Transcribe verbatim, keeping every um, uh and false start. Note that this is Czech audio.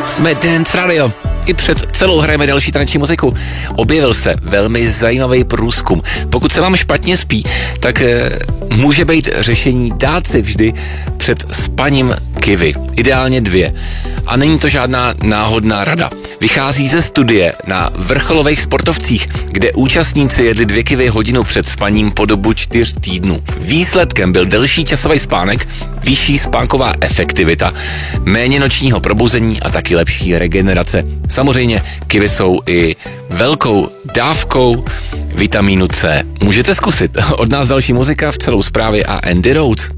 Jsme Dance Radio. I před celou hrajeme další taneční muziku. Objevil se velmi zajímavý průzkum. Pokud se vám špatně spí, tak e, může být řešení dát si vždy před spaním kivy. Ideálně dvě. A není to žádná náhodná rada. Vychází ze studie na vrcholových sportovcích, kde účastníci jedli dvě kivy hodinu před spaním po dobu čtyř týdnů. Výsledkem byl delší časový spánek, vyšší spánková efektivita, méně nočního probuzení a taky lepší regenerace. Samozřejmě kivy jsou i velkou dávkou vitamínu C. Můžete zkusit. Od nás další muzika v celou zprávě a Andy Road.